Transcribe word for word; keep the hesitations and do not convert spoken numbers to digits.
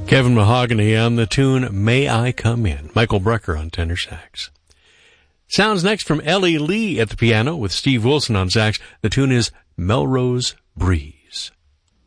Kevin Mahogany on the tune May I Come In. Michael Brecker on tenor sax. Sounds next from Ellie Lee at the piano with Steve Wilson on sax. The tune is Melrose Breeze.